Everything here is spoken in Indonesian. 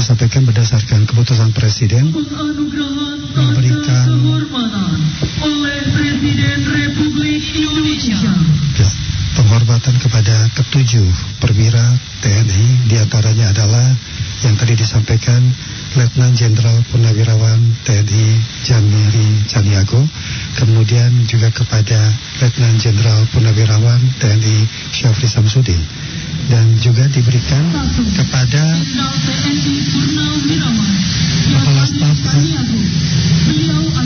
disampaikan berdasarkan keputusan Presiden memberikan oleh Presiden Republik Indonesia penghormatan kepada ketujuh perwira TNI, diantaranya adalah yang tadi disampaikan Letnan Jenderal Purnawirawan TNI Janmeri Caniago, kemudian juga kepada Letnan Jenderal Purnawirawan TNI Syafri Samsudin, dan juga diberikan kepada Kepala Staf